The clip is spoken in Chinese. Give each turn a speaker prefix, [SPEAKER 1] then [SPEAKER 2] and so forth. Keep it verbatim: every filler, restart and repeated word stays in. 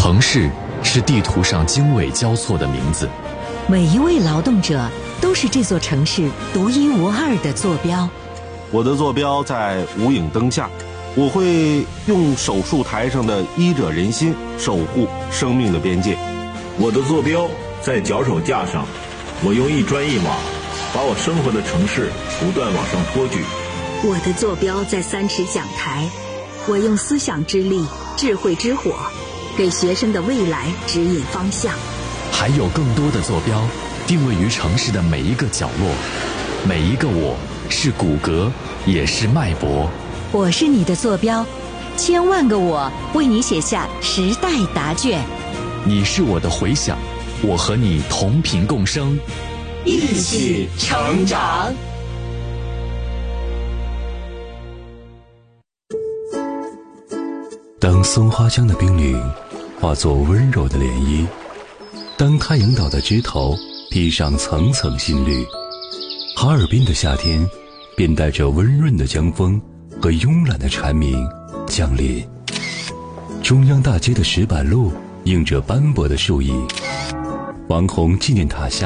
[SPEAKER 1] 城市是地图上经纬交错的名字，
[SPEAKER 2] 每一位劳动者都是这座城市独一无二的坐标。
[SPEAKER 3] 我的坐标在无影灯下，我会用手术台上的医者仁心守护生命的边界。
[SPEAKER 4] 我的坐标在脚手架上，我用一砖一瓦把我生活的城市不断往上托举。
[SPEAKER 5] 我的坐标在三尺讲台，我用思想之力、智慧之火给学生的未来指引方向。
[SPEAKER 1] 还有更多的坐标定位于城市的每一个角落，每一个我是骨骼，也是脉搏。
[SPEAKER 2] 我是你的坐标，千万个我为你写下时代答卷。
[SPEAKER 1] 你是我的回响，我和你同频共生，
[SPEAKER 6] 一起成长。
[SPEAKER 7] 当松花江的冰凌化作温柔的涟漪，当太阳岛的枝头披上层层新绿，哈尔滨的夏天便带着温润的江风和慵懒的蝉鸣降临。中央大街的石板路映着斑驳的树影，王洪纪念塔下